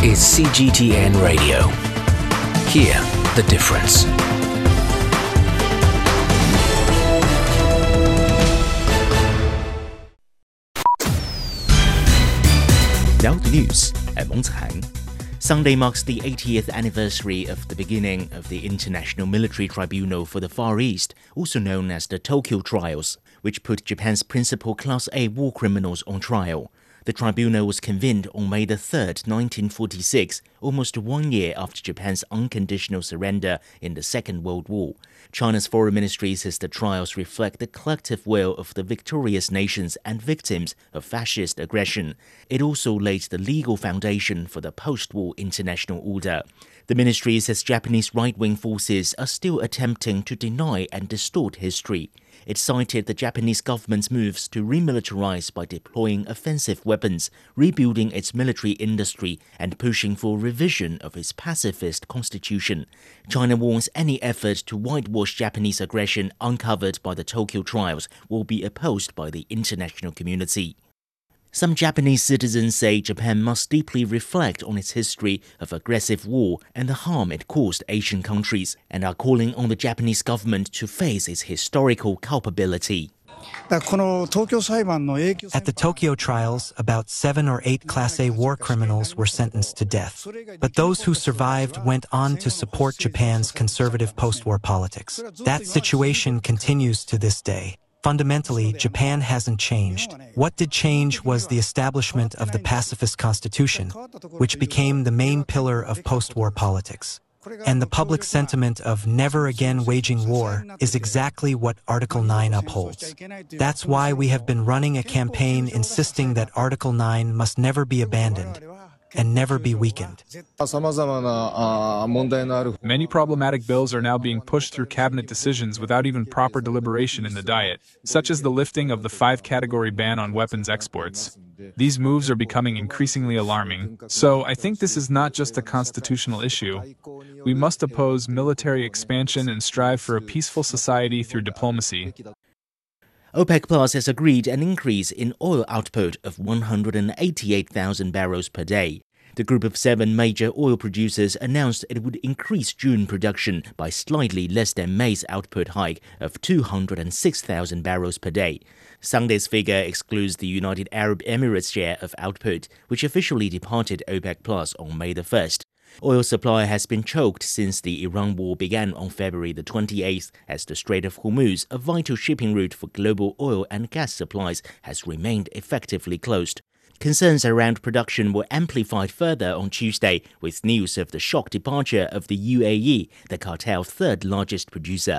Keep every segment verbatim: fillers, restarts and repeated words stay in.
is C G T N Radio. Hear the difference. Now the news at Meng Zihang. Sunday marks the eightieth anniversary of the beginning of the International Military Tribunal for the Far East, also known as the Tokyo Trials, which put Japan's principal Class A war criminals on trial. The tribunal was convened on May the third, nineteen forty-six, almost one year after Japan's unconditional surrender in the Second World War. China's foreign ministry says the trials reflect the collective will of the victorious nations and victims of fascist aggression. It also laid the legal foundation for the post-war international order. The ministry says Japanese right-wing forces are still attempting to deny and distort history. It cited the Japanese government's moves to remilitarize by deploying offensive weapons, rebuilding its military industry, and pushing for revision of its pacifist constitution. China warns any effort to whitewash Japanese aggression uncovered by the Tokyo Trials will be opposed by the international community. Some Japanese citizens say Japan must deeply reflect on its history of aggressive war and the harm it caused Asian countries, and are calling on the Japanese government to face its historical culpability. At the Tokyo trials, about seven or eight Class A war criminals were sentenced to death. But those who survived went on to support Japan's conservative post-war politics. That situation continues to this day. Fundamentally, Japan hasn't changed. What did change was the establishment of the pacifist constitution, which became the main pillar of post-war politics. And the public sentiment of never again waging war is exactly what Article nine upholds. That's why we have been running a campaign insisting that Article nine must never be abandoned and never be weakened. Many problematic bills are now being pushed through cabinet decisions without even proper deliberation in the Diet, such as the lifting of the five-category ban on weapons exports. These moves are becoming increasingly alarming, so I think this is not just a constitutional issue. We must oppose military expansion and strive for a peaceful society through diplomacy. OPEC Plus has agreed an increase in oil output of one hundred eighty-eight thousand barrels per day. The group of seven major oil producers announced it would increase June production by slightly less than May's output hike of two hundred six thousand barrels per day. Sunday's figure excludes the United Arab Emirates share of output, which officially departed OPEC Plus on May the first. Oil supply has been choked since the Iran war began on February the twenty-eighth, as the Strait of Hormuz, a vital shipping route for global oil and gas supplies, has remained effectively closed. Concerns around production were amplified further on Tuesday with news of the shock departure of the U A E, the cartel's third largest producer.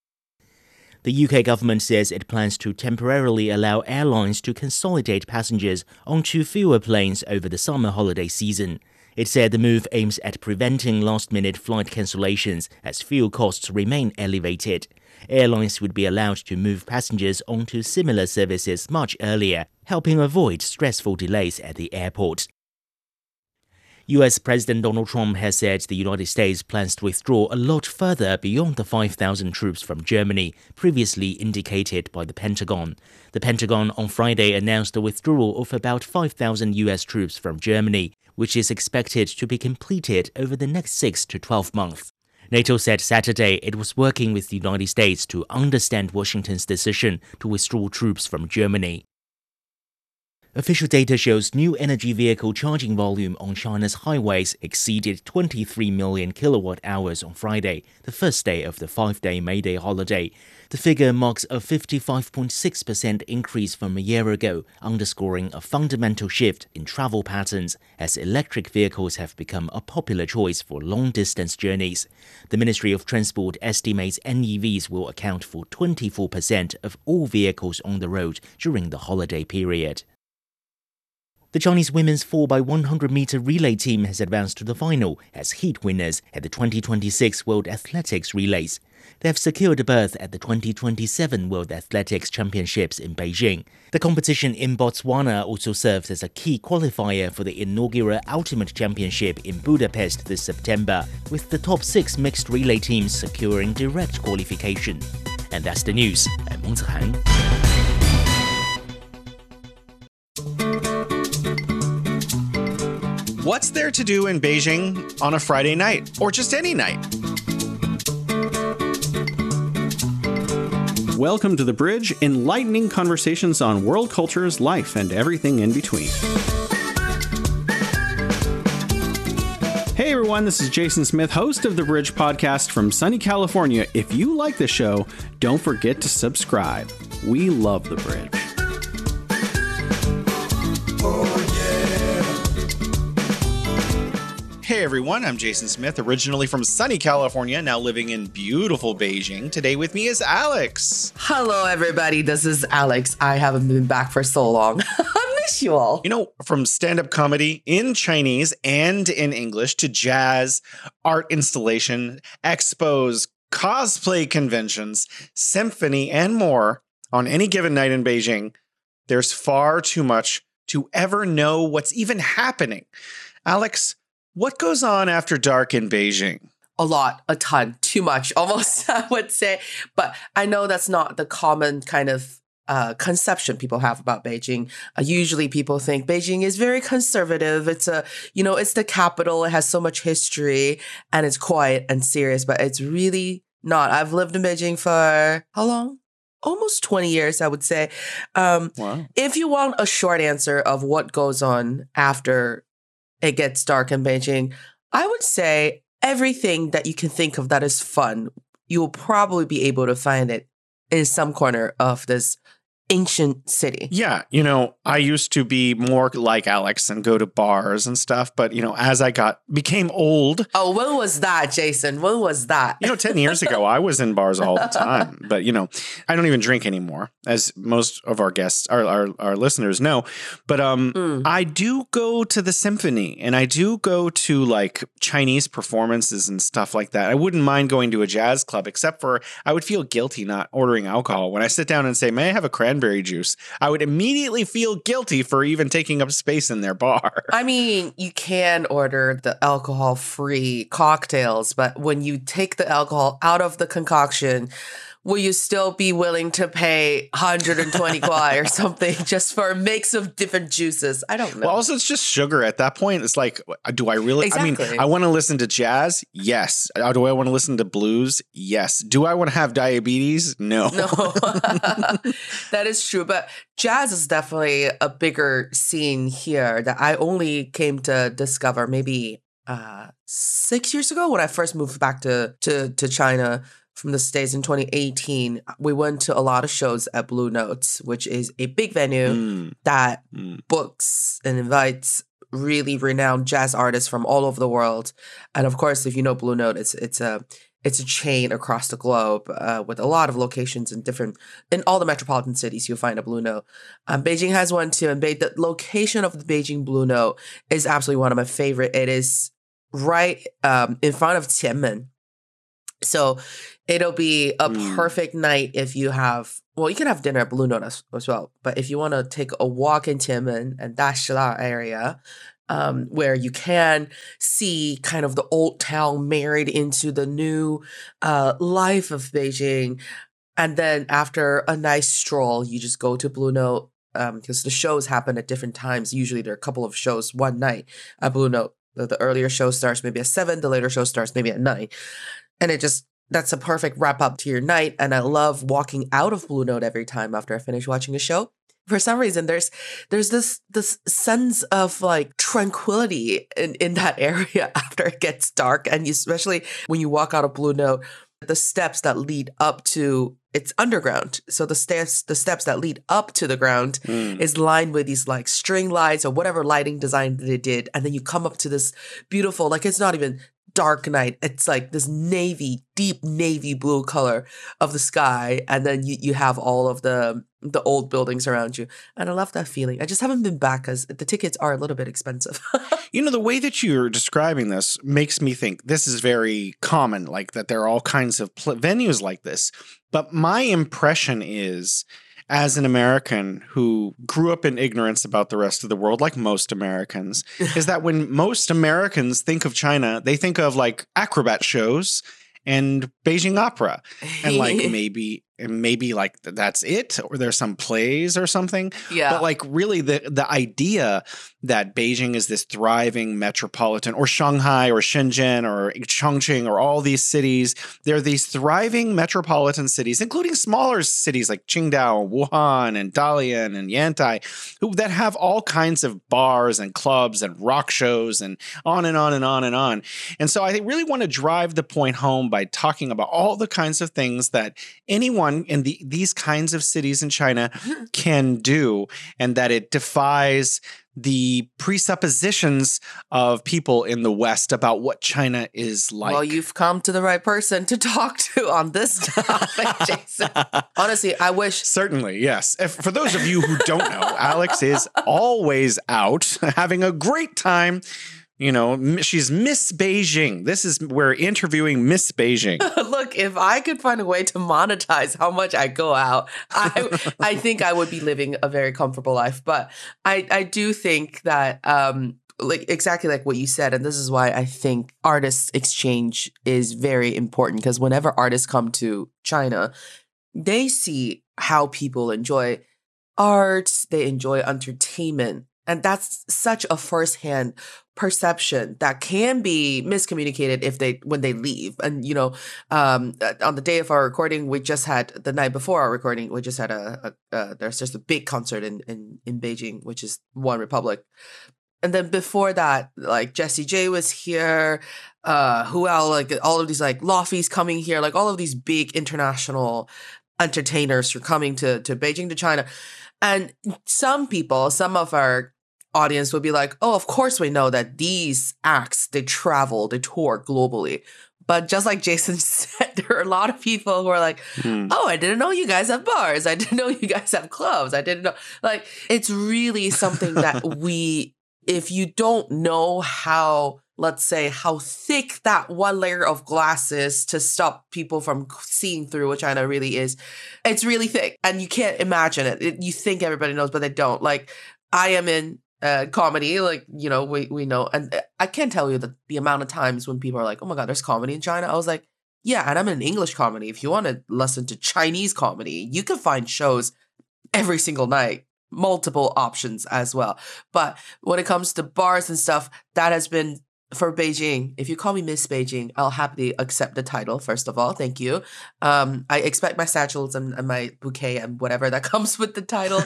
The U K government says it plans to temporarily allow airlines to consolidate passengers onto fewer planes over the summer holiday season. It said the move aims at preventing last-minute flight cancellations as fuel costs remain elevated. Airlines would be allowed to move passengers onto similar services much earlier, helping avoid stressful delays at the airport. U S President Donald Trump has said the United States plans to withdraw a lot further beyond the five thousand troops from Germany, previously indicated by the Pentagon. The Pentagon on Friday announced the withdrawal of about five thousand U S troops from Germany, which is expected to be completed over the next six to twelve months. NATO said Saturday it was working with the United States to understand Washington's decision to withdraw troops from Germany. Official data shows new energy vehicle charging volume on China's highways exceeded twenty-three million kilowatt hours on Friday, the first day of the five-day May Day holiday. The figure marks a fifty-five point six percent increase from a year ago, underscoring a fundamental shift in travel patterns as electric vehicles have become a popular choice for long-distance journeys. The Ministry of Transport estimates N E Vs will account for twenty-four percent of all vehicles on the road during the holiday period. The Chinese women's four by one hundred meter relay team has advanced to the final as heat winners at the twenty twenty-six World Athletics Relays. They have secured a berth at the twenty twenty-seven World Athletics Championships in Beijing. The competition in Botswana also serves as a key qualifier for the inaugural Ultimate Championship in Budapest this September, with the top six mixed relay teams securing direct qualification. And that's the news. I'm Meng Zihang. What's there to do in Beijing on a Friday night, or just any night? Welcome to The Bridge, enlightening conversations on world cultures, life, and everything in between. Hey everyone, this is Jason Smith, host of The Bridge podcast from sunny California. If you like the show, don't forget to subscribe. We love The Bridge. Hey everyone, I'm Jason Smith, originally from sunny California, now living in beautiful Beijing. Today with me is Alex. Hello everybody, this is Alex. I haven't been back for so long. I miss you all. You know, from stand-up comedy in Chinese and in English to jazz, art installation, expos, cosplay conventions, symphony, and more, on any given night in Beijing, there's far too much to ever know what's even happening. Alex, what goes on after dark in Beijing? A lot, a ton, too much, almost, I would say. But I know that's not the common kind of uh, conception people have about Beijing. Uh, usually people think Beijing is very conservative. It's a, you know, it's the capital. It has so much history and it's quiet and serious, but it's really not. I've lived in Beijing for how long? Almost twenty years, I would say. Um, wow. If you want a short answer of what goes on after it gets dark in Beijing, I would say everything that you can think of that is fun, you will probably be able to find it in some corner of this ancient city. Yeah, you know, I used to be more like Alex and go to bars and stuff, but you know, as I got became old. Oh, when was that, Jason? When was that? You know, ten years ago, I was in bars all the time, but you know, I don't even drink anymore, as most of our guests, our our, our listeners know. But um, mm. I do go to the symphony, and I do go to like Chinese performances and stuff like that. I wouldn't mind going to a jazz club, except for I would feel guilty not ordering alcohol when I sit down and say, "May I have a cranberry juice?" I would immediately feel guilty for even taking up space in their bar. I mean, you can order the alcohol-free cocktails, but when you take the alcohol out of the concoction, will you still be willing to pay one hundred twenty kwai or something just for a mix of different juices? I don't know. Well, also, it's just sugar at that point. It's like, do I really? Exactly. I mean, I want to listen to jazz? Yes. Do I want to listen to blues? Yes. Do I want to have diabetes? No. No. That is true. But jazz is definitely a bigger scene here that I only came to discover maybe uh, six years ago when I first moved back to, to, to China from the States in twenty eighteen. We went to a lot of shows at Blue Notes, which is a big venue mm. that mm. books and invites really renowned jazz artists from all over the world. And of course, if you know Blue Note, it's it's a it's a chain across the globe uh, with a lot of locations in different in all the metropolitan cities. You'll find a Blue Note. Um, Beijing has one too, and Be- the location of the Beijing Blue Note is absolutely one of my favorite. It is right um, in front of Tianmen. So it'll be a mm. perfect night if you have, well, you can have dinner at Blue Note as, as well. But if you want to take a walk in Tianmen and Dashila area, um, where you can see kind of the old town married into the new uh, life of Beijing. And then after a nice stroll, you just go to Blue Note um, because the shows happen at different times. Usually there are a couple of shows one night at Blue Note. The, the earlier show starts maybe at seven. The later show starts maybe at nine. And it just, that's a perfect wrap up to your night. And I love walking out of Blue Note every time after I finish watching a show. For some reason, there's there's this this sense of like tranquility in, in that area after it gets dark. And you, especially when you walk out of Blue Note, the steps that lead up to, it's underground. So the steps the steps that lead up to the ground mm. is lined with these like string lights or whatever lighting design they did. And then you come up to this beautiful, like it's not even dark night. It's like this navy, deep navy blue color of the sky. And then you, you have all of the the old buildings around you. And I love that feeling. I just haven't been back because the tickets are a little bit expensive. You know, the way that you're describing this makes me think this is very common, like that there are all kinds of pl- venues like this. But my impression is, as an American who grew up in ignorance about the rest of the world, like most Americans, is that when most Americans think of China, they think of like acrobat shows and Beijing opera, and like maybe and maybe like that's it, or there's some plays or something. Yeah. But like really the the idea that Beijing is this thriving metropolitan, or Shanghai or Shenzhen or Chongqing or all these cities. They're these thriving metropolitan cities, including smaller cities like Qingdao, Wuhan, and Dalian and Yantai, who, that have all kinds of bars and clubs and rock shows and on and on and on and on. And so I really want to drive the point home by talking about all the kinds of things that anyone in the, these kinds of cities in China can do, and that it defies the presuppositions of people in the West about what China is like. Well, you've come to the right person to talk to on this topic, Jason. Honestly, I wish. Certainly, yes. If, for those of you who don't know, Alex is always out having a great time. You know, she's Miss Beijing. This is, we're interviewing Miss Beijing. Look, if I could find a way to monetize how much I go out, I I think I would be living a very comfortable life. But I, I do think that, um, like exactly like what you said, and this is why I think artist exchange is very important, because whenever artists come to China, they see how people enjoy art, they enjoy entertainment. And that's such a firsthand perception that can be miscommunicated if they when they leave. And, you know, um, on the day of our recording, we just had, the night before our recording, we just had a, a uh, there's just a big concert in, in, in Beijing, which is One Republic. And then before that, like Jessie J was here, uh, who else, like all of these like Lofty's coming here, like all of these big international entertainers are coming to, to Beijing, to China. And some people, some of our audience would be like, oh, of course we know that these acts, they travel, they tour globally. But just like Jason said, there are a lot of people who are like, hmm. oh, I didn't know you guys have bars. I didn't know you guys have clubs. I didn't know. Like, it's really something that we, if you don't know how, let's say, how thick that one layer of glass is to stop people from seeing through what China really is, it's really thick. And you can't imagine it. it you think everybody knows, but they don't. Like, I am in Uh, comedy, like, you know, we we know, and I can't tell you the, the amount of times when people are like, oh my God, there's comedy in China. I was like, yeah, and I'm in English comedy. If you want to listen to Chinese comedy, you can find shows every single night, multiple options as well. But when it comes to bars and stuff, that has been, for Beijing, if you call me Miss Beijing, I'll happily accept the title, first of all. Thank you. Um, I expect my satchels and, and my bouquet and whatever that comes with the title.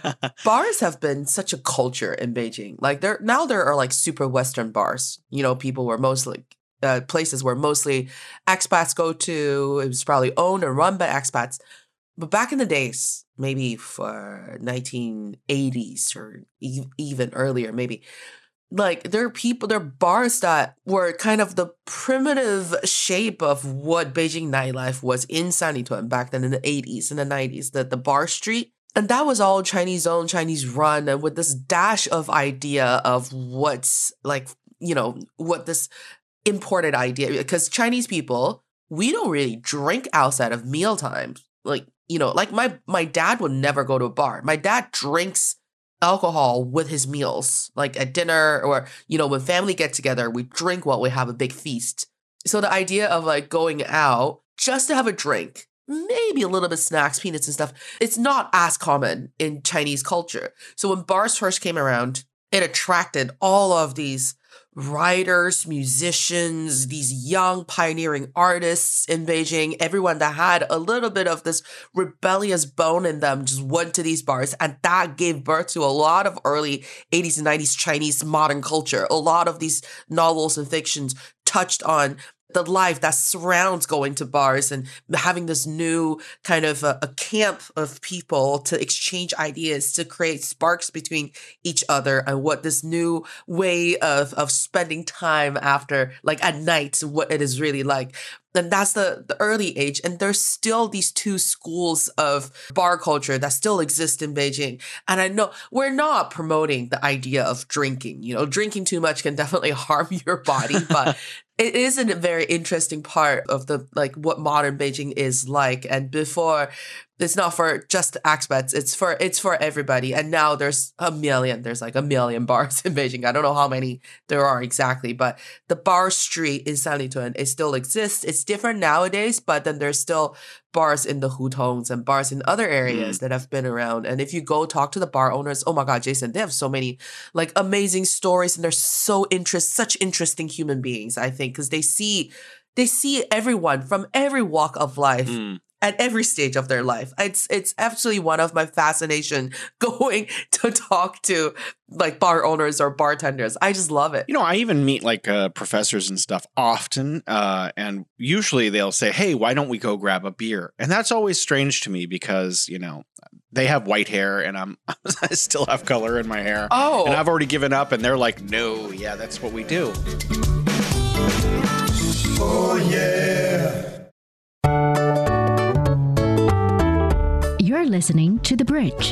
Bars have been such a culture in Beijing. Like, there now there are like super Western bars. You know, people were mostly, uh, places where mostly expats go to. It was probably owned or run by expats. But back in the days, maybe for nineteen eighties or e- even earlier, maybe, like, there are people, there are bars that were kind of the primitive shape of what Beijing nightlife was in Sanlitun back then in the eighties and the nineties, the, the bar street. And that was all Chinese owned, Chinese run, and with this dash of idea of what's like, you know, what this imported idea, because Chinese people, we don't really drink outside of meal times. Like, you know, like my, my dad would never go to a bar. My dad drinks alcohol with his meals, like at dinner, or, you know, when family get together, we drink while we have a big feast. So the idea of like going out just to have a drink, maybe a little bit of snacks, peanuts and stuff, it's not as common in Chinese culture. So when bars first came around, it attracted all of these writers, musicians, these young pioneering artists in Beijing, everyone that had a little bit of this rebellious bone in them just went to these bars. And that gave birth to a lot of early eighties and nineties Chinese modern culture. A lot of these novels and fictions touched on the life that surrounds going to bars and having this new kind of a, a camp of people to exchange ideas, to create sparks between each other, and what this new way of, of spending time after, like at night, what it is really like. And that's the, the early age. And there's still these two schools of bar culture that still exist in Beijing. And I know we're not promoting the idea of drinking. You know, drinking too much can definitely harm your body, but it is a very interesting part of the, like, what modern Beijing is like. And before It's not for just expats. It's for it's for everybody. And now there's a million. There's like a million bars in Beijing. I don't know how many there are exactly, but the bar street in Sanlitun, it still exists. It's different nowadays, but then there's still bars in the hutongs and bars in other areas mm. that have been around. And if you go talk to the bar owners, oh my God, Jason, they have so many like amazing stories, and they're so interest, such interesting human beings, I think, because they see they see everyone from every walk of life. Mm. At every stage of their life. It's it's actually one of my fascination going to talk to like bar owners or bartenders. I just love it. You know, I even meet like uh, professors and stuff often. Uh, and usually they'll say, hey, why don't we go grab a beer? And that's always strange to me because, you know, they have white hair and I'm I still have color in my hair. Oh. And I've already given up and they're like, no, yeah, that's what we do. Oh, yeah. You're listening to The Bridge.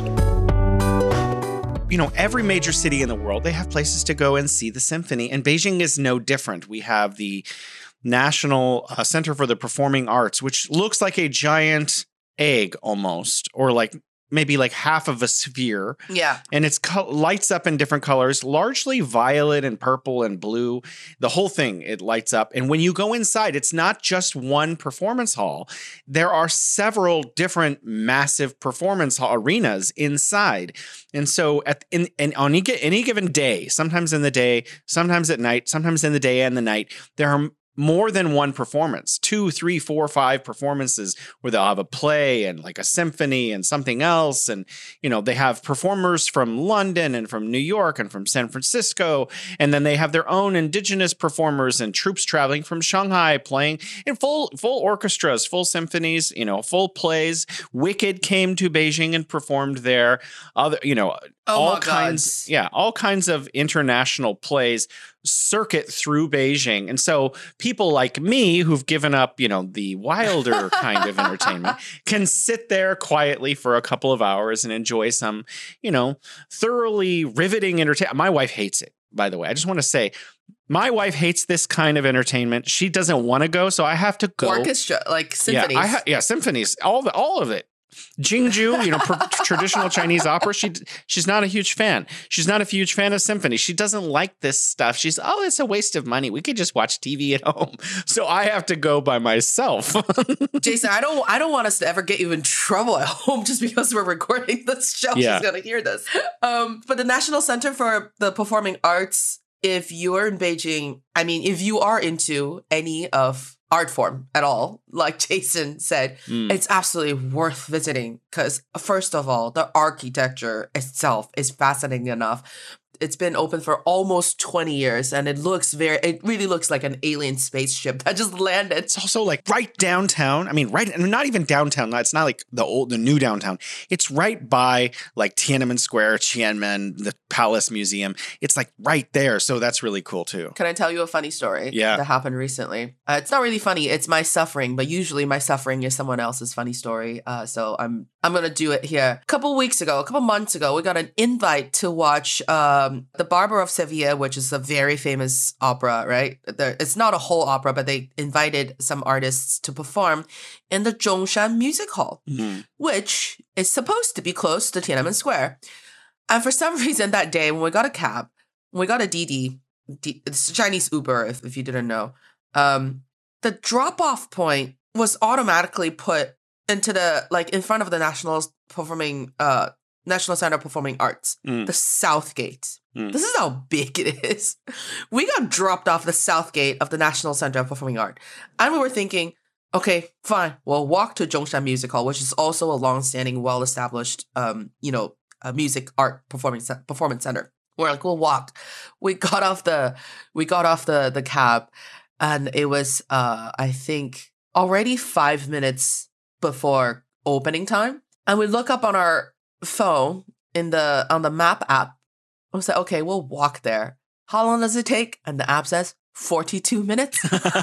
You know, every major city in the world, they have places to go and see the symphony, and Beijing is no different. We have the National uh, Center for the Performing Arts, which looks like a giant egg almost, or like maybe like half of a sphere. Yeah. And it's co- lights up in different colors, largely violet and purple and blue. The whole thing, it lights up. And when you go inside, it's not just one performance hall. There are several different massive performance hall arenas inside. And so at in, in on any, any given day, sometimes in the day, sometimes at night, sometimes in the day and the night, there are more than one performance, two, three, four, five performances where they'll have a play and like a symphony and something else. And, you know, they have performers from London and from New York and from San Francisco. And then they have their own indigenous performers and troops traveling from Shanghai playing in full, full orchestras, full symphonies, you know, full plays. Wicked came to Beijing and performed there. Other, you know, oh all my kinds, God. yeah, all kinds of international plays circuit through Beijing. And so people like me who've given up, you know, the wilder kind of entertainment can sit there quietly for a couple of hours and enjoy some, you know, thoroughly riveting entertainment. My wife hates it, by the way. I just want to say, my wife hates this kind of entertainment. She doesn't want to go, so I have to go. Orchestra, like symphonies. Yeah, I ha- yeah symphonies, all the, all of it. Jingju, you know, pr- traditional Chinese opera. She she's not a huge fan. She's not a huge fan of symphony. She doesn't like this stuff. She's oh, it's a waste of money. We could just watch T V at home. So I have to go by myself. Jason, I don't I don't want us to ever get you in trouble at home just because we're recording this show. Yeah. She's gonna hear this. Um, but the National Center for the Performing Arts, if you are in Beijing, I mean, if you are into any of art form at all, like Jason said, mm. it's absolutely worth visiting because, first of all, the architecture itself is fascinating enough. It's been open for almost twenty years and it looks very, it really looks like an alien spaceship that just landed. It's also like right downtown. I mean, right, I mean, not even downtown. It's not like the old, the new downtown. It's right by like Tiananmen Square, Tiananmen, the Palace Museum. It's like right there. So that's really cool too. Can I tell you a funny story yeah. that happened recently? Uh, it's not really funny. It's my suffering, but usually my suffering is someone else's funny story. Uh, so I'm, I'm going to do it here. A couple weeks ago, a couple months ago, we got an invite to watch, um, The Barber of Seville, which is a very famous opera, right? There, it's not a whole opera, but they invited some artists to perform in the Zhongshan Music Hall, mm-hmm. which is supposed to be close to Tiananmen Square. And for some reason that day, when we got a cab, when we got a Didi, D- it's Chinese Uber, if, if you didn't know, um, the drop-off point was automatically put into the, like, in front of the National Performing, uh, National Center of Performing Arts, mm. the South Gate. Mm. This is how big it is. We got dropped off the South Gate of the National Center of Performing Art. And we were thinking, okay, fine, we'll walk to Zhongshan Music Hall, which is also a long-standing, well-established, um, you know, uh, music art performing ce- performance center. We're like, we'll walk. We got off the, we got off the the cab, and it was, uh, I think, already five minutes before opening time. And we look up on our phone in the on the map app. I was like, okay, we'll walk there. How long does it take? And the app says forty-two minutes.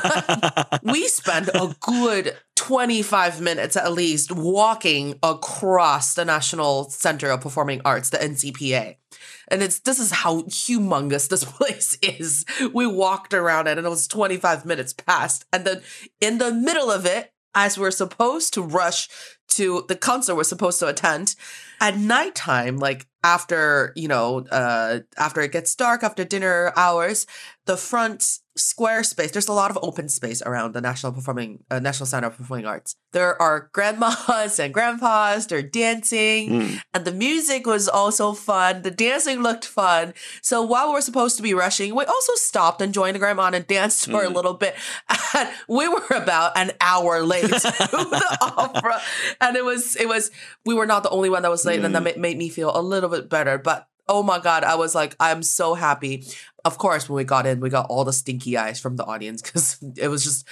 We spend a good twenty-five minutes at least walking across the National Center of Performing Arts, the N C P A. And it's this is how humongous this place is. We walked around it and it was twenty-five minutes past. And then in the middle of it, as we're supposed to rush to the concert we're supposed to attend, at nighttime, like after, you know, uh, after it gets dark, after dinner hours, the front square space, there's a lot of open space around the National Performing uh, National Center of Performing Arts. There are grandmas and grandpas, they're dancing, mm. and the music was also fun. The dancing looked fun. So while we're supposed to be rushing, we also stopped and joined the grandma and danced for mm. a little bit. And we were about an hour late to the opera. And it was, it was, we were not the only one that was late, mm. and that made me feel a little bit better. But oh my God, I was like, I'm so happy. Of course, when we got in, we got all the stinky eyes from the audience because it was just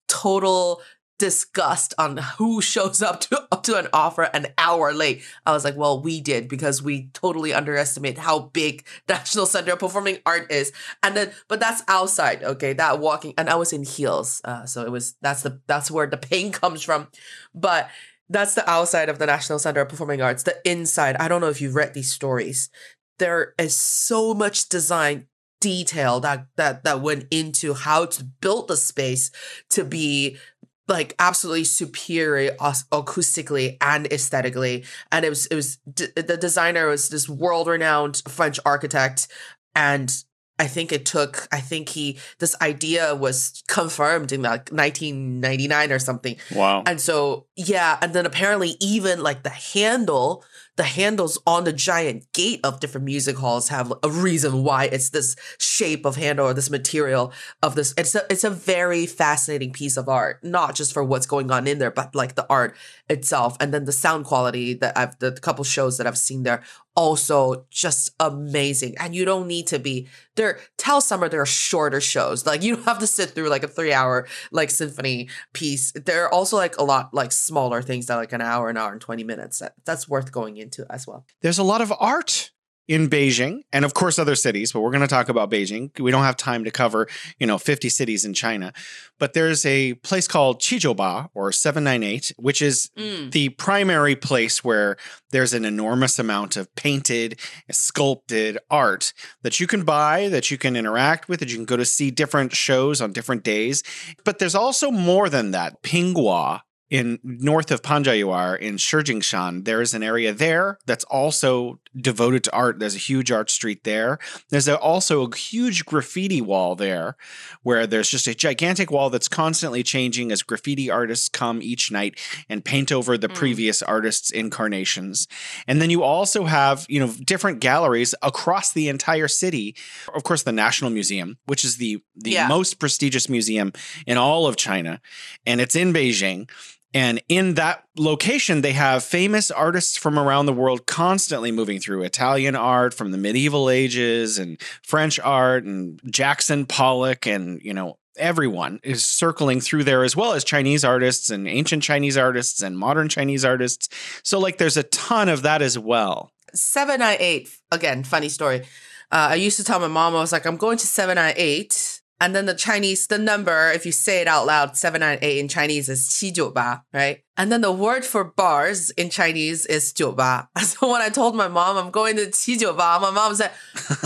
total disgust on who shows up to up to an opera an hour late. I was like, well, we did because we totally underestimate how big National Center of Performing Art is. And then, but that's outside, okay? That walking, and I was in heels, uh, so it was that's the that's where the pain comes from. But that's the outside of the National Center of Performing Arts. The inside, I don't know if you've read these stories. There is so much design detail that that that went into how to build the space to be like absolutely superior acoustically and aesthetically. And it was it was the designer was this world-renowned French architect, and I think it took, I think he, this idea was confirmed in like nineteen ninety-nine or something. Wow. And so, yeah. And then apparently even like the handle, the handles on the giant gate of different music halls have a reason why it's this shape of handle or this material of this. It's a, it's a very fascinating piece of art, not just for what's going on in there, but like the art itself. And then the sound quality that I've, the couple shows that I've seen there, also just amazing. And you don't need to be there. Tell Summer there are shorter shows. Like you don't have to sit through like a three hour like symphony piece. There are also like a lot like smaller things that like an hour, an hour and twenty minutes. That, that's worth going into as well. There's a lot of art in Beijing and of course other cities, but we're going to talk about Beijing. We don't have time to cover, you know, fifty cities in China, but there's a place called Qijiuba or seven ninety-eight, which is mm. the primary place where there's an enormous amount of painted, sculpted art that you can buy, that you can interact with, that you can go to see different shows on different days. But there's also more than that. Pinghua, in north of Panjayuar in Shijingshan, there is an area there that's also devoted to art. There's a huge art street there. There's a, also a huge graffiti wall there where there's just a gigantic wall that's constantly changing as graffiti artists come each night and paint over the mm. previous artists' incarnations. And then you also have, you know, different galleries across the entire city. Of course, the National Museum, which is the, the yeah. most prestigious museum in all of China. And it's in Beijing. And in that location, they have famous artists from around the world constantly moving through. Italian art from the medieval ages and French art and Jackson Pollock and, you know, everyone is circling through there, as well as Chinese artists and ancient Chinese artists and modern Chinese artists. So like there's a ton of that as well. seven ninety-eight, again, funny story. Uh, I used to tell my mom, I was like, I'm going to seven ninety-eight. And then the Chinese, the number, if you say it out loud, seven ninety-eight in Chinese is qi jiu ba, right? And then the word for bars in Chinese is jiu ba. So when I told my mom I'm going to qi jiu ba, my mom said,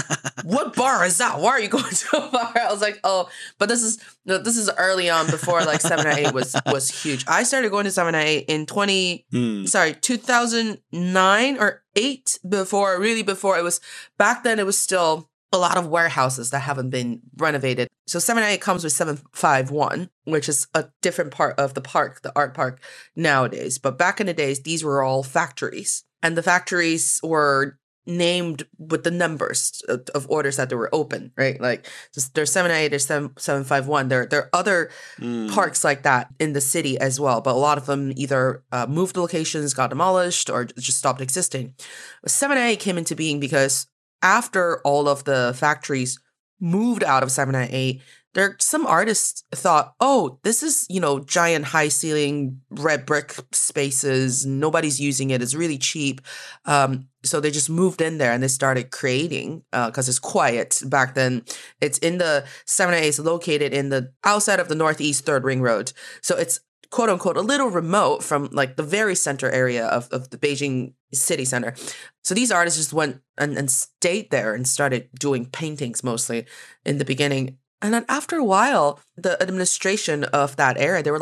what bar is that? Why are you going to a bar? I was like, oh, but this is no, this is early on before like seven ninety-eight was was huge. I started going to seven ninety-eight in twenty, mm. sorry, two thousand nine or eight, before, really before it was, back then it was still a lot of warehouses that haven't been renovated. So seven ninety-eight comes with seven fifty-one, which is a different part of the park, the art park nowadays. But back in the days, these were all factories. And the factories were named with the numbers of, of orders that they were open, right? Like there's seven ninety-eight, there's seven fifty-one. There, there are other mm. parks like that in the city as well. But a lot of them either uh, moved locations, got demolished, or just stopped existing. seven ninety-eight came into being because after all of the factories moved out of seven ninety-eight, there some artists thought, oh, this is, you know, giant high ceiling red brick spaces. Nobody's using it. It's really cheap. Um, so they just moved in there and they started creating because uh, it's quiet back then. It's in the seven ninety-eight is located in the outside of the Northeast Third Ring Road. So it's quote unquote, a little remote from like the very center area of, of the Beijing city center. So these artists just went and, and stayed there and started doing paintings mostly in the beginning. And then after a while, the administration of that area, they were like,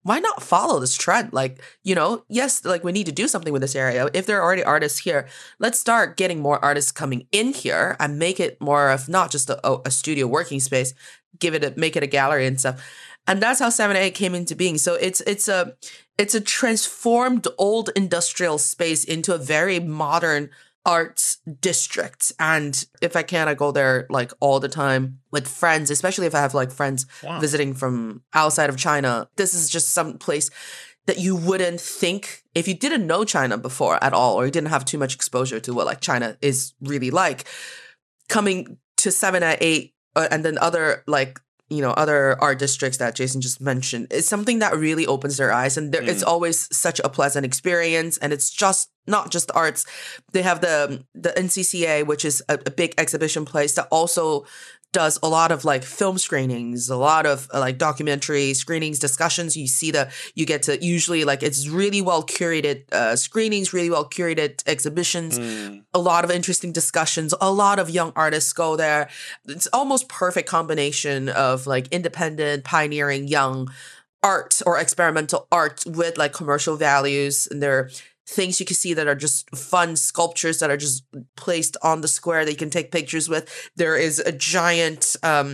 why not follow this trend? Like, you know, yes, like we need to do something with this area. If there are already artists here, let's start getting more artists coming in here and make it more of not just a, a studio working space, give it a, make it a gallery and stuff. And that's how seven eight came into being. So it's it's a it's a transformed old industrial space into a very modern arts district. And if I can, I go there like all the time with friends, especially if I have like friends wow. visiting from outside of China. This is just some place that you wouldn't think if you didn't know China before at all, or you didn't have too much exposure to what like China is really like. Coming to seven eight uh, and then other like you know, other art districts that Jason just mentioned, it's something that really opens their eyes. And there, mm. it's always such a pleasant experience. And it's just not just arts. They have the the N C C A, which is a, a big exhibition place that also does a lot of like film screenings, a lot of uh, like documentary screenings, discussions. You see the, you get to usually like, it's really well curated uh, screenings, really well curated exhibitions, mm. a lot of interesting discussions. A lot of young artists go there. It's almost perfect combination of like independent, pioneering young art or experimental art with like commercial values. And they're things you can see that are just fun sculptures that are just placed on the square that you can take pictures with. There is a giant um,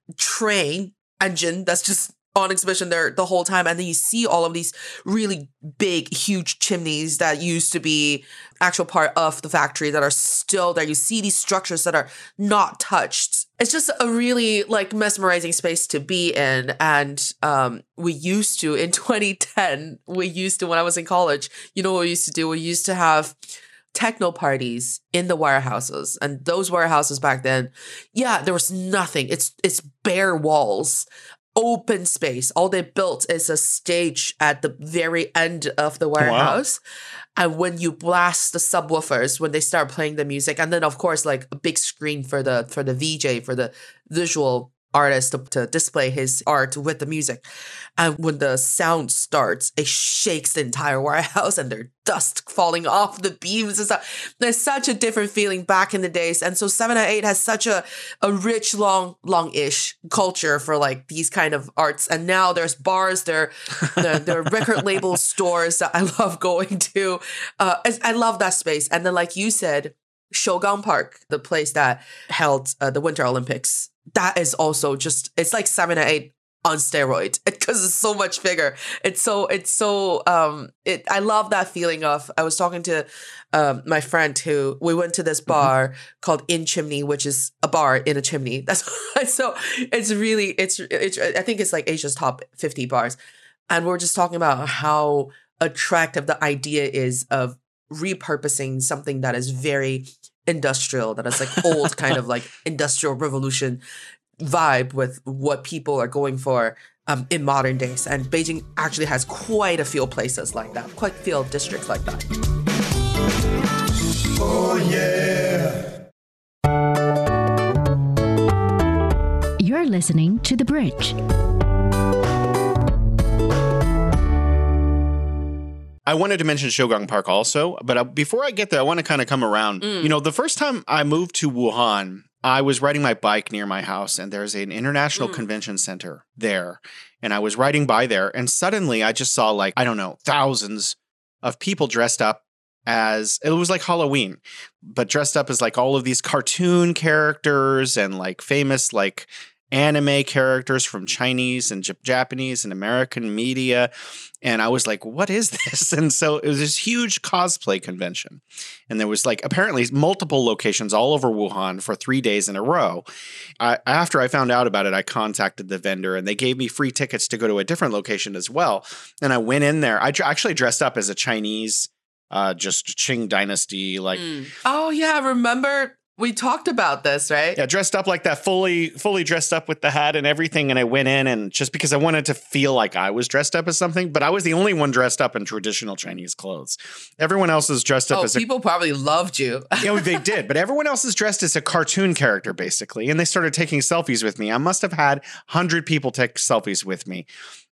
train engine that's just on exhibition there the whole time. And then you see all of these really big, huge chimneys that used to be actual part of the factory that are still there. You see these structures that are not touched. It's just a really like mesmerizing space to be in. And um, we used to, in twenty ten, we used to, when I was in college, you know what we used to do? We used to have techno parties in the warehouses. And those warehouses back then, yeah, there was nothing. It's it's bare walls. Open space. All they built is a stage at the very end of the warehouse. Wow. And when you blast the subwoofers, when they start playing the music, and then of course like a big screen for the for the V J, for the visual artist to, to display his art with the music. And when the sound starts, it shakes the entire warehouse and there's dust falling off the beams and stuff. There's such a different feeling back in the days. And so seven eight has such a, a rich, long, long-ish culture for like these kind of arts. And now there's bars, there, there, there are record label stores that I love going to. Uh, I, I love that space. And then like you said, Shougang Park, the place that held uh, the Winter Olympics, that is also just, it's like seven eight on steroid because it's so much bigger. It's so, it's so, um, it, I love that feeling of, I was talking to um, my friend who, we went to this bar mm-hmm. called In Chimney, which is a bar in a chimney. That's so it's really, it's, it's, I think it's like Asia's top fifty bars. And we're just talking about how attractive the idea is of repurposing something that is very industrial, that is like old kind of like industrial revolution vibe with what people are going for um, in modern days. And Beijing actually has quite a few places like that, quite a few districts like that. Oh yeah. You're listening to The Bridge. I wanted to mention Shougang Park also, but uh, before I get there, I want to kind of come around. Mm. You know, the first time I moved to Wuhan, I was riding my bike near my house, and there's an international mm. convention center there. And I was riding by there, and suddenly I just saw like, I don't know, thousands of people dressed up as, it was like Halloween, but dressed up as like all of these cartoon characters and like famous like anime characters from Chinese and J- Japanese and American media. And I was like, what is this? And so it was this huge cosplay convention. And there was like apparently multiple locations all over Wuhan for three days in a row. I, after I found out about it, I contacted the vendor and they gave me free tickets to go to a different location as well. And I went in there. I actually dressed up as a Chinese, uh, just Qing dynasty. like. Mm. Oh, yeah. Remember? We talked about this, right? Yeah, dressed up like that, fully fully dressed up with the hat and everything. And I went in and just because I wanted to feel like I was dressed up as something, but I was the only one dressed up in traditional Chinese clothes. Everyone else is dressed up oh, as people a, probably loved you. Yeah, they did. But everyone else is dressed as a cartoon character, basically. And they started taking selfies with me. I must have had one hundred people take selfies with me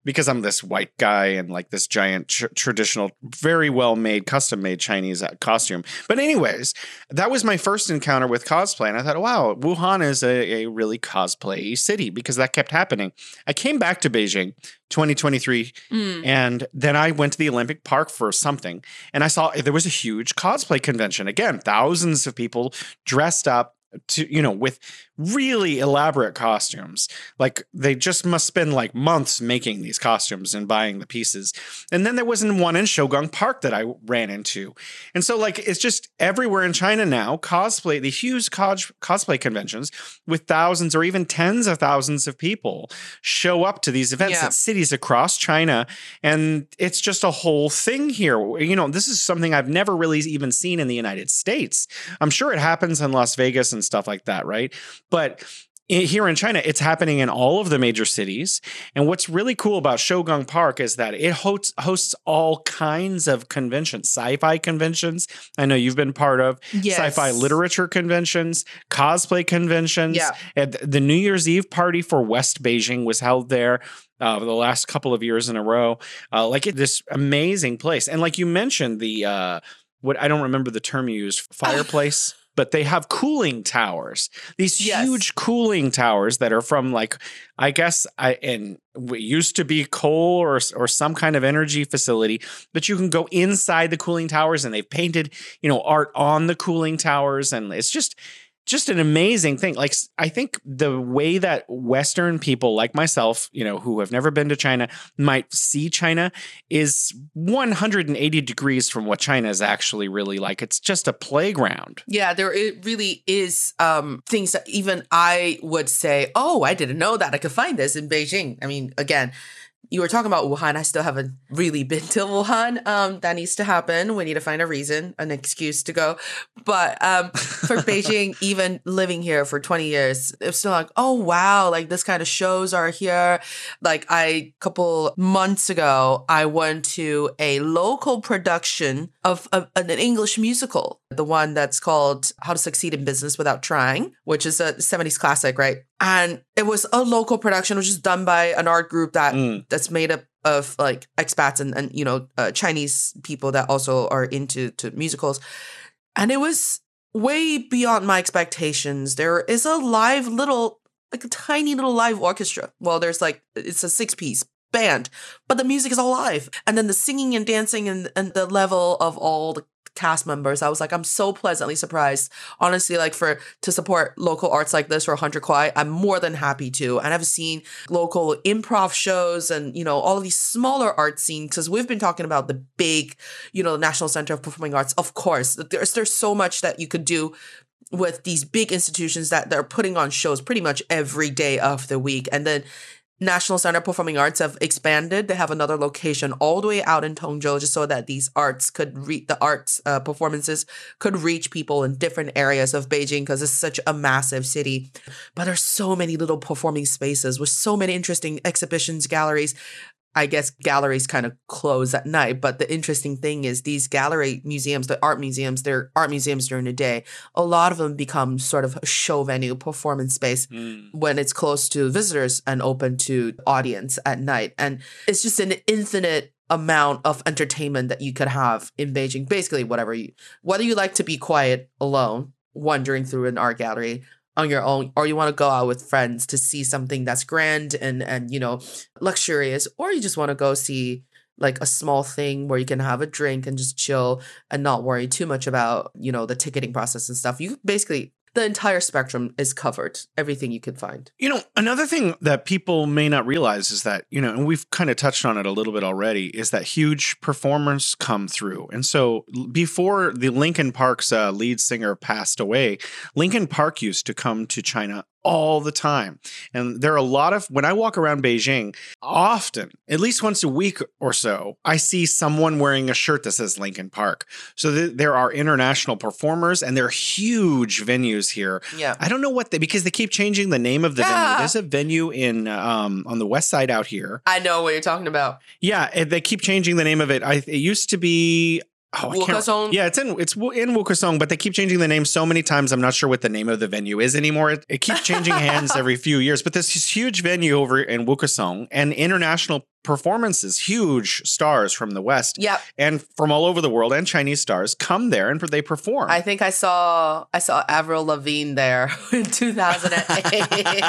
because I'm this white guy and like this giant tr- traditional, very well made, custom made Chinese costume. But anyways, that was my first encounter with cosplay. And I thought, wow, Wuhan is a, a really cosplay city because that kept happening. I came back to Beijing twenty twenty-three mm. and then I went to the Olympic Park for something. And I saw there was a huge cosplay convention. Again, thousands of people dressed up to, you know, with really elaborate costumes. Like they just must spend like months making these costumes and buying the pieces. And then there was one in Shougang Park that I ran into. And so like, it's just everywhere in China now, cosplay, the huge cos- cosplay conventions with thousands or even tens of thousands of people show up to these events yeah. at cities across China. And it's just a whole thing here. You know, this is something I've never really even seen in the United States. I'm sure it happens in Las Vegas and stuff like that, right? But here in China, it's happening in all of the major cities. And what's really cool about Shougang Park is that it hosts, hosts all kinds of conventions, sci-fi conventions. I know you've been part of yes. sci-fi literature conventions, cosplay conventions. Yeah. And the New Year's Eve party for West Beijing was held there. Uh, the last couple of years in a row, uh, like it, this amazing place. And like you mentioned, the uh, what I don't remember the term you used, fireplace. But they have cooling towers, these yes. huge cooling towers that are from like, I guess, I and it used to be coal or or some kind of energy facility, but you can go inside the cooling towers and they've painted, you know, art on the cooling towers. And it's just just an amazing thing. Like, I think the way that Western people like myself, you know, who have never been to China might see China is one hundred eighty degrees from what China is actually really like. It's just a playground. Yeah, there it really is um, things that even I would say, oh, I didn't know that I could find this in Beijing. I mean, again, you were talking about Wuhan. I still haven't really been to Wuhan. Um, that needs to happen. We need to find a reason, an excuse to go. But um, for Beijing, even living here for twenty years, it's still like, oh, wow, like this kind of shows are here. Like I, a couple months ago, I went to a local production of, of an English musical, the one that's called How to Succeed in Business Without Trying, which is a seventies classic, right? And it was a local production, which is done by an art group that mm. that's made up of like expats and, and you know, uh, Chinese people that also are into to musicals. And it was way beyond my expectations. There is a live little, like a tiny little live orchestra. Well, there's like, it's a six piece band, but the music is all live. And then the singing and dancing and, and the level of all the cast members, I was like, I'm so pleasantly surprised. Honestly, like for to support local arts like this or one hundred Kwai, I'm more than happy to. And I've seen local improv shows and, you know, all of these smaller art scenes, because we've been talking about the big, you know, the National Center of Performing Arts. Of course, there's there's so much that you could do with these big institutions that they're putting on shows pretty much every day of the week. And then National Center of Performing Arts have expanded. They have another location all the way out in Tongzhou, just so that these arts could reach the arts uh, performances could reach people in different areas of Beijing, because it's such a massive city. But there's so many little performing spaces with so many interesting exhibitions, galleries. I guess galleries kind of close at night, but the interesting thing is these gallery museums, the art museums, they're art museums during the day. A lot of them become sort of a show venue, performance space mm. when it's close to visitors and open to audience at night. And it's just an infinite amount of entertainment that you could have in Beijing. Basically, whatever you, whether you like to be quiet alone, wandering through an art gallery on your own, or you want to go out with friends to see something that's grand and, and you know, luxurious, or you just want to go see like a small thing where you can have a drink and just chill and not worry too much about, you know, the ticketing process and stuff. You basically, the entire spectrum is covered, everything you can find. You know, another thing that people may not realize is that, you know, and we've kind of touched on it a little bit already, is that huge performers come through. And so before the Linkin Park's uh, lead singer passed away, Linkin Park used to come to China all the time. And there are a lot of, when I walk around Beijing, often, at least once a week or so, I see someone wearing a shirt that says Linkin Park. So th- there are international performers and there are huge venues here. Yeah. I don't know what they, because they keep changing the name of the yeah. venue. There's a venue in, um, on the west side out here. I know what you're talking about. Yeah. And they keep changing the name of it. I, it used to be, Oh, Wukesong? Yeah, it's in it's in Wukesong, but they keep changing the name so many times. I'm not sure what the name of the venue is anymore. It, it keeps changing hands every few years. But there's this huge venue over in Wukesong, and international performances, huge stars from the West Yep. and from all over the world, and Chinese stars come there and they perform. I think I saw I saw Avril Lavigne there in two thousand eight.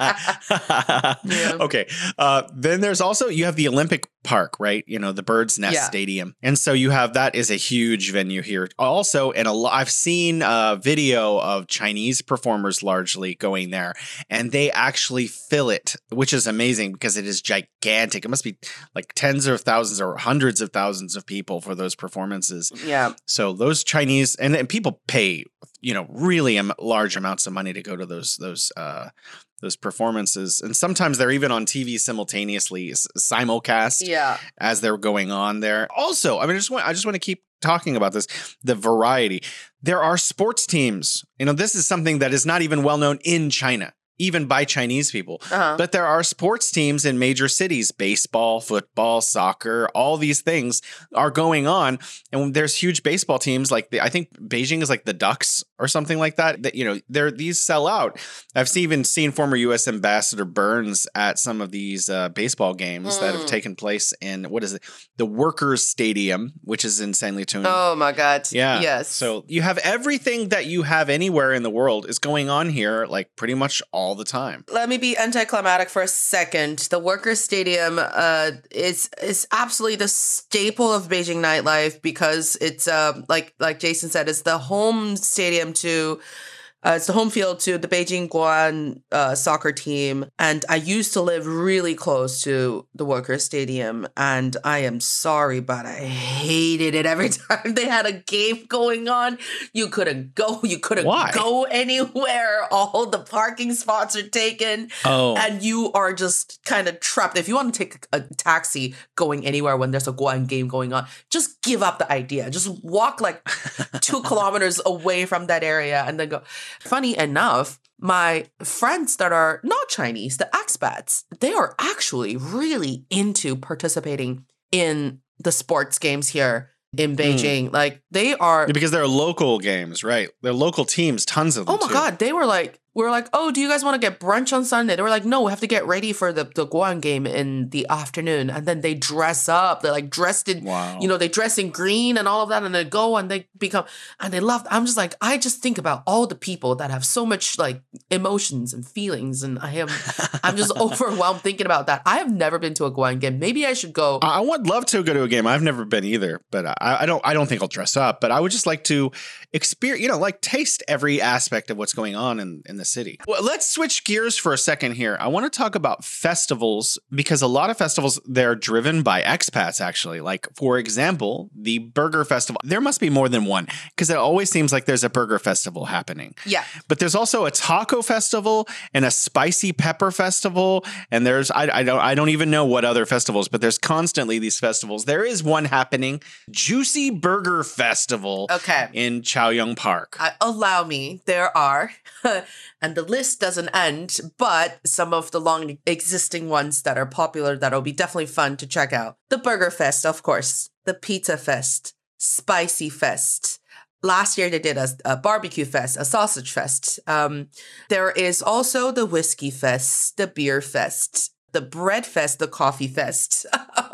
Yeah. Okay. Uh, then there's also, you have the Olympic Park, right? You know, the Bird's Nest Yeah. Stadium. And so you have, that is a huge venue here. Also, and a lo- I've seen a video of Chinese performers largely going there, and they actually fill it, which is amazing because it is gigantic. It must be like tens of thousands or hundreds of thousands of people for those performances. Yeah. So those Chinese, and, and people pay, you know, really am- large amounts of money to go to those, those, uh, those performances. And sometimes they're even on T V simultaneously, s- simulcast Yeah. as they're going on there. Also, I mean, I just want, I just want to keep talking about this, the variety. There are sports teams. You know, this is something that is not even well known in China, even by Chinese people. Uh-huh. But there are sports teams in major cities, baseball, football, soccer, all these things are going on. And there's huge baseball teams like the, I think Beijing is like the Ducks or something like that. That, you know, they're, these sell out. I've seen, even seen former U S Ambassador Burns at some of these uh, baseball games mm. that have taken place in, what is it? The Workers Stadium, which is in Sanlitun. Oh my God. Yeah. Yes. So you have everything that you have anywhere in the world is going on here, like pretty much all the time. Let me be anticlimactic for a second. The Workers Stadium uh, is is absolutely the staple of Beijing nightlife because it's uh, like like Jason said, it's the home stadium to. Uh, it's the home field to the Beijing Guoan uh, soccer team. And I used to live really close to the Workers Stadium. And I am sorry, but I hated it every time they had a game going on. You couldn't go. You couldn't Why? go anywhere. All the parking spots are taken. Oh. And you are just kind of trapped. If you want to take a taxi going anywhere when there's a Guoan game going on, just give up the idea. Just walk like two kilometers away from that area and then go. Funny enough, my friends that are not Chinese, the expats, they are actually really into participating in the sports games here in Beijing. Mm. Like they are. Because they're local games, right? They're local teams, tons of them. Oh my too. God. They were like, we were like, oh, do you guys want to get brunch on Sunday? They were like, no, we have to get ready for the, the Guoan game in the afternoon. And then they dress up. They're like dressed in, wow. you know, they dress in green and all of that. And they go and they become, and they love, I'm just like, I just think about all the people that have so much like emotions and feelings. And I am, I'm just overwhelmed thinking about that. I have never been to a Guoan game. Maybe I should go. I would love to go to a game. I've never been either, but I, I don't, I don't think I'll dress up, but I would just like to experience, you know, like taste every aspect of what's going on in, in the city. Well, let's switch gears for a second here. I want to talk about festivals because a lot of festivals, they're driven by expats, actually. Like, for example, the Burger Festival. There must be more than one because it always seems like there's a burger festival happening. Yeah. But there's also a taco festival and a spicy pepper festival. And there's, I, I don't, I don't even know what other festivals, but there's constantly these festivals. There is one happening, Juicy Burger Festival. Okay. In Chaoyang Park. Uh, allow me. There are, and the list doesn't end, but some of the long existing ones that are popular that'll be definitely fun to check out. The Burger Fest, of course. The Pizza Fest. Spicy Fest. Last year they did a, a barbecue fest, a sausage fest. Um, there is also the Whiskey Fest, the Beer Fest, the Bread Fest, the Coffee Fest.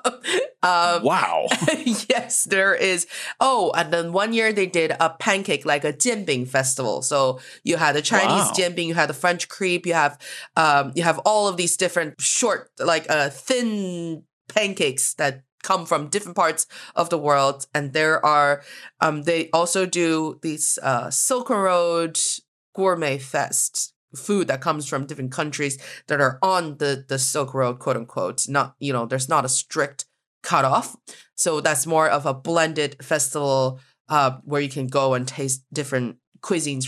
um, wow. Yes, there is. Oh, and then one year they did a pancake, like a jianbing festival. So you had the Chinese wow. jianbing, you had the French crepe, you have um, you have all of these different short, like uh, thin pancakes that come from different parts of the world. And there are, um, they also do these uh, Silk Road Gourmet Fest. Food that comes from different countries that are on the, the Silk Road, quote unquote. Not, you know, there's not a strict cutoff. So that's more of a blended festival uh, where you can go and taste different cuisines